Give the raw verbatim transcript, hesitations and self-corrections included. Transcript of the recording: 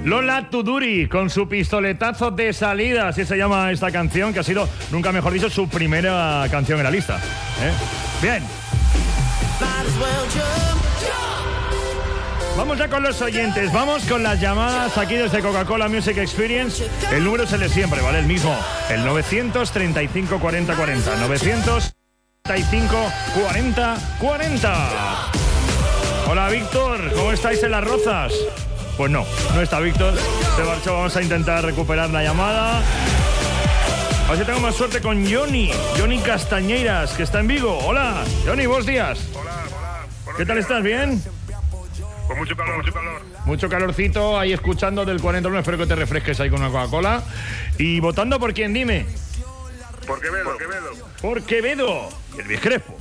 Lola Tuduri con su pistoletazo de salida, así se llama esta canción, que ha sido, nunca mejor dicho, su primera canción en la lista. ¿Eh? Bien. Vamos ya con los oyentes, vamos con las llamadas aquí desde Coca-Cola Music Experience. El número es el de siempre, ¿vale? El mismo, el novecientos treinta y cinco cuarenta cuarenta. novecientos treinta y cinco cuarenta cuarenta. Hola, Víctor, ¿cómo estáis en Las Rozas? Pues no, no está Víctor, se marchó. Vamos a intentar recuperar la llamada. A ver si tengo más suerte con Johnny, Johnny Castañeiras, que está en Vigo. Hola, Johnny, buenos días. Hola, hola. ¿Qué tal estás? ¿Bien? Con mucho calor, mucho calor. Mucho calorcito ahí escuchando del cuarenta y uno. Espero que te refresques ahí con una Coca-Cola. ¿Y votando por quién? Dime. Por Quevedo, por Quevedo. Por Quevedo, el Crespo.